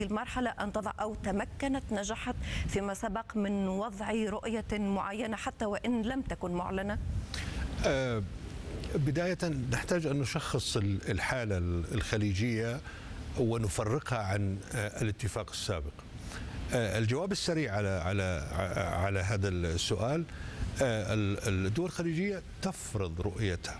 المرحلة أن تضع أو تمكنت نجحت فيما سبق من وضع رؤية معينة حتى وإن لم تكن معلنة؟ بداية نحتاج أن نشخص الحالة الخليجية ونفرقها عن الاتفاق السابق. الجواب السريع على هذا السؤال: الدول الخليجية تفرض رؤيتها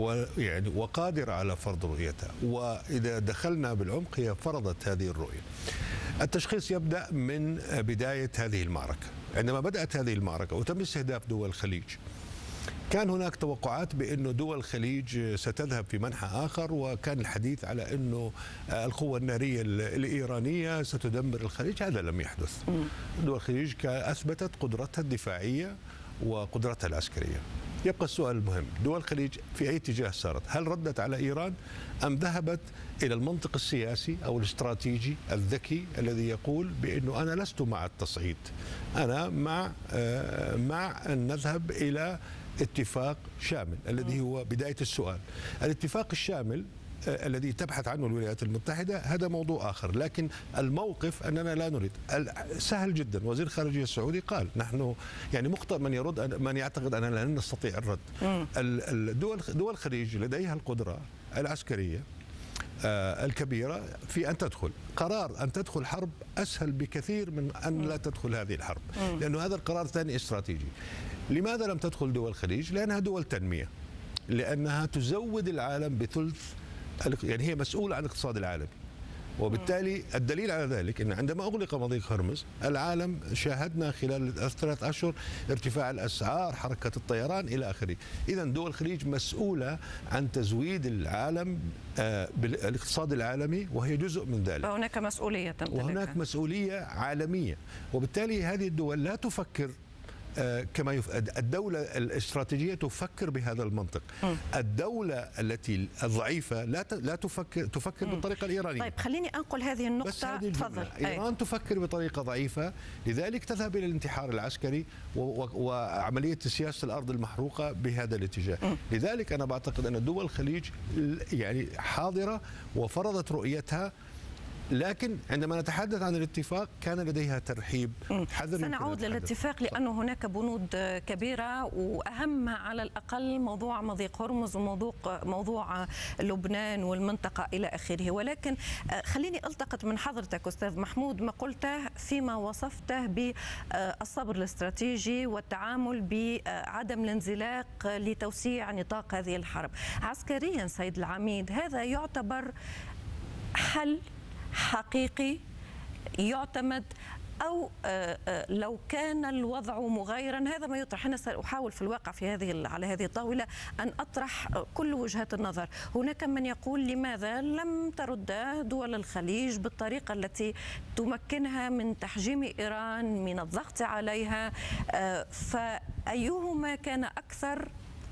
وقادرة على فرض رؤيتها، وإذا دخلنا بالعمق هي فرضت هذه الرؤية. التشخيص يبدأ من بداية هذه المعركة. عندما بدأت هذه المعركة وتم استهداف دول الخليج، كان هناك توقعات بأن دول الخليج ستذهب في منحى آخر، وكان الحديث على أنه القوة النارية الإيرانية ستدمر الخليج. هذا لم يحدث. دول الخليج أثبتت قدرتها الدفاعية وقدرتها العسكرية. يبقى السؤال المهم: دول الخليج في أي اتجاه سارت؟ هل ردت على إيران أم ذهبت إلى المنطق السياسي أو الاستراتيجي الذكي الذي يقول بأنه أنا لست مع التصعيد، أنا مع أن نذهب إلى اتفاق شامل الذي هو بداية السؤال. الاتفاق الشامل الذي تبحث عنه الولايات المتحدة هذا موضوع آخر، لكن الموقف أننا لا نريد. سهل جدا. وزير الخارجية السعودي قال: نحن مخطئ من يعتقد أننا لن نستطيع الرد. دول الخليج لديها القدرة العسكرية الكبيرة في أن تدخل. قرار أن تدخل حرب أسهل بكثير من أن لا تدخل هذه الحرب، لأنه هذا القرار ثاني استراتيجي. لماذا لم تدخل دول الخليج؟ لأنها دول تنمية، لأنها تزود العالم بثلث، هي مسؤولة عن الاقتصاد العالمي، وبالتالي الدليل على ذلك أن عندما أغلق مضيق هرمز العالم شاهدنا خلال الثلاث أشهر ارتفاع الأسعار، حركة الطيران إلى آخره. إذا دول الخليج مسؤولة عن تزويد العالم بالاقتصاد العالمي، وهي جزء من ذلك. وهناك مسؤولية وهناك مسؤولية عالمية، وبالتالي هذه الدول لا تفكر كما الدولة الاستراتيجية تفكر بهذا المنطق. الدولة التي الضعيفة لا تفكر بالطريقة الإيرانية. طيب خليني أنقل هذه النقطة. تفضل. إيران تفكر بطريقة ضعيفة، لذلك تذهب إلى الانتحار العسكري وعملية سياسة الأرض المحروقة بهذا الاتجاه. لذلك أنا بعتقد أن دول الخليج حاضرة وفرضت رؤيتها، لكن عندما نتحدث عن الاتفاق كان لديها ترحيب. سنعود للاتفاق لأنه هناك بنود كبيرة، وأهمها على الأقل موضوع مضيق هرمز وموضوع لبنان والمنطقة إلى آخره. ولكن خليني ألتقط من حضرتك أستاذ محمود ما قلته فيما وصفته بالصبر الاستراتيجي والتعامل بعدم الانزلاق لتوسيع نطاق هذه الحرب. عسكريا سيد العميد، هذا يعتبر حل حقيقي يعتمد، أو لو كان الوضع مغايرا؟ هذا ما يطرح. أنا سأحاول في الواقع على هذه الطاولة أن أطرح كل وجهات النظر. هناك من يقول: لماذا لم ترد دول الخليج بالطريقة التي تمكنها من تحجيم إيران، من الضغط عليها؟ فأيهما كان أكثر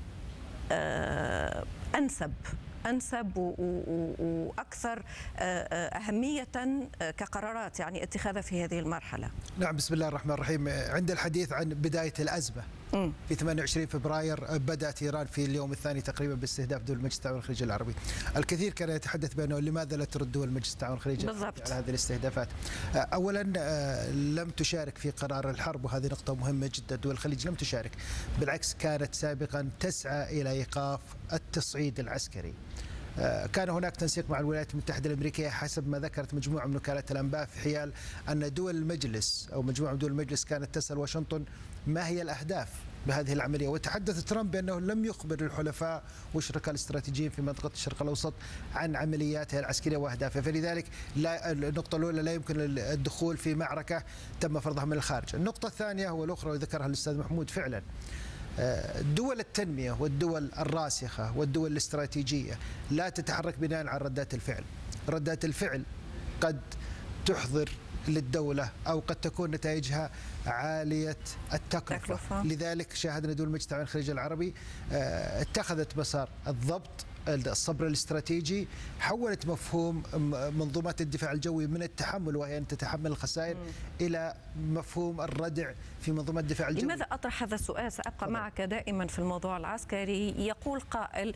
أنسب وأكثر أهمية كقرارات اتخاذها في هذه المرحلة؟ نعم، بسم الله الرحمن الرحيم. عند الحديث عن بداية الأزمة في 28 فبراير بدأت إيران في اليوم الثاني تقريبا باستهداف دول مجلس التعاون الخليجي العربي. الكثير كان يتحدث بأنه لماذا لا ترد دول مجلس التعاون الخليجي على هذه الاستهدافات؟ أولا لم تشارك في قرار الحرب، وهذه نقطة مهمة جدا. دول الخليج لم تشارك، بالعكس كانت سابقا تسعى إلى إيقاف التصعيد العسكري. كان هناك تنسيق مع الولايات المتحدة الأمريكية حسب ما ذكرت مجموعة من وكالات الأنباء، في حيال أن دول المجلس أو مجموعة من دول المجلس كانت تسأل واشنطن ما هي الأهداف بهذه العملية. وتحدث ترامب بأنه لم يخبر الحلفاء والشركاء الاستراتيجيين في منطقة الشرق الأوسط عن عملياتها العسكرية وأهدافها، فلذلك النقطة الأولى لا يمكن الدخول في معركة تم فرضها من الخارج. النقطة الثانية والأخرى وذكرها الأستاذ محمود، فعلا دول التنمية والدول الراسخة والدول الاستراتيجية لا تتحرك بناء على ردات الفعل. ردات الفعل قد تحضر للدولة أو قد تكون نتائجها عالية التكلفة. لذلك شاهدنا دول مجلس التعاون الخليجي العربي اتخذت مسار الضبط الصبر الاستراتيجي، حولت مفهوم منظومات الدفاع الجوي من التحمل وهي أن تتحمل الخسائر إلى مفهوم الردع في منظومات الدفاع الجوي. لماذا أطرح هذا السؤال؟ سأبقى معك دائما في الموضوع العسكري. يقول قائل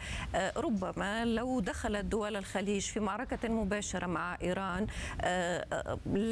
ربما لو دخلت دول الخليج في معركة مباشرة مع إيران